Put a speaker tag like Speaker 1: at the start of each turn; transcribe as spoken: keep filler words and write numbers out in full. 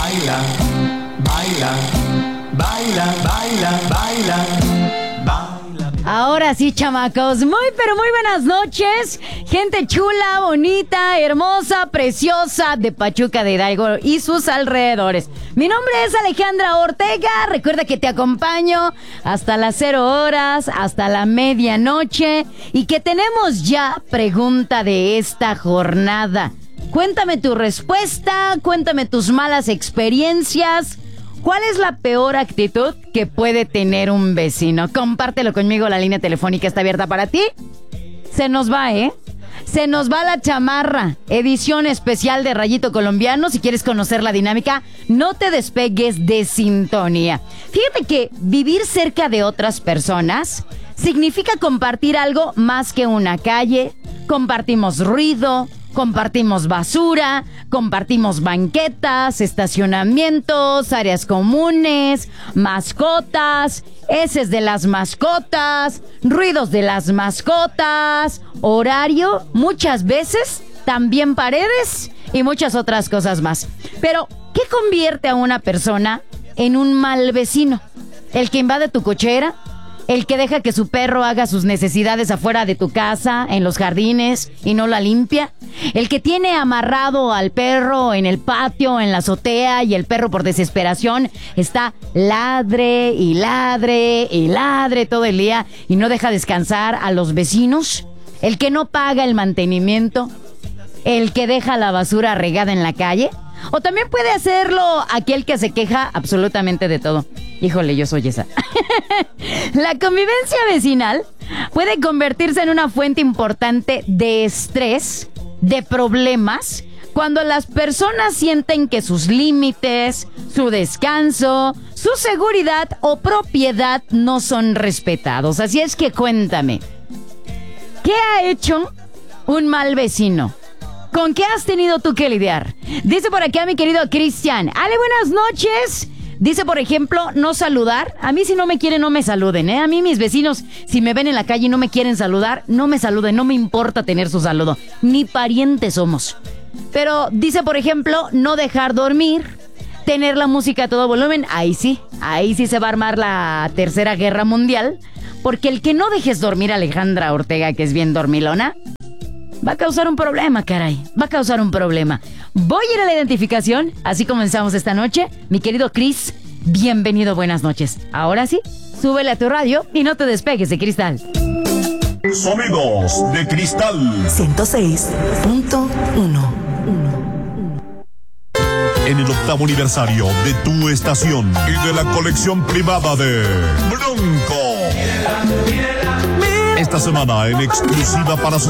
Speaker 1: baila, baila, baila, baila, baila, baila.
Speaker 2: Ahora sí, chamacos, muy pero muy buenas noches. Gente chula, bonita, hermosa, preciosa de Pachuca de Hidalgo y sus alrededores. Mi nombre es Alejandra Ortega. Recuerda que te acompaño hasta las cero horas, hasta la medianoche. Y que tenemos ya pregunta de esta jornada. Cuéntame tu respuesta, cuéntame tus malas experiencias. ¿Cuál es la peor actitud que puede tener un vecino? Compártelo conmigo, la línea telefónica está abierta para ti. Se nos va, ¿eh? Se nos va la chamarra, edición especial de Rayito Colombiano. Si quieres conocer la dinámica, no te despegues de sintonía. Fíjate que vivir cerca de otras personas significa compartir algo más que una calle. Compartimos ruido, compartimos basura, compartimos banquetas, estacionamientos, áreas comunes, mascotas, heces de las mascotas, ruidos de las mascotas, horario, muchas veces también paredes y muchas otras cosas más. Pero, ¿qué convierte a una persona en un mal vecino? ¿El que invade tu cochera? ¿El que deja que su perro haga sus necesidades afuera de tu casa, en los jardines, y no la limpia? ¿El que tiene amarrado al perro en el patio, en la azotea, y el perro por desesperación está ladre y ladre y ladre todo el día y no deja descansar a los vecinos? ¿El que no paga el mantenimiento? ¿El que deja la basura regada en la calle? O también puede hacerlo aquel que se queja absolutamente de todo. Híjole, yo soy esa. La convivencia vecinal puede convertirse en una fuente importante de estrés, de problemas, cuando las personas sienten que sus límites, su descanso, su seguridad o propiedad no son respetados. Así es que cuéntame, ¿qué ha hecho un mal vecino? ¿Con qué has tenido tú que lidiar? Dice por acá mi querido Cristian. Ale, buenas noches. Dice, por ejemplo, no saludar. A mí si no me quieren, no me saluden, ¿eh? A mí mis vecinos, si me ven en la calle y no me quieren saludar, no me saluden. No me importa tener su saludo. Ni parientes somos. Pero dice, por ejemplo, no dejar dormir, tener la música a todo volumen. Ahí sí, ahí sí se va a armar la tercera guerra mundial. Porque el que no dejes dormir a Alejandra Ortega, que es bien dormilona, va a causar un problema, caray. Va a causar un problema. Voy a ir a la identificación. Así comenzamos esta noche. Mi querido Chris, bienvenido, buenas noches. Ahora sí, súbele a tu radio y no te despegues de cristal.
Speaker 3: Sonidos de cristal.
Speaker 4: ciento seis punto uno.
Speaker 3: En el octavo aniversario de tu estación y de la colección privada de Bronco. Esta semana en exclusiva para su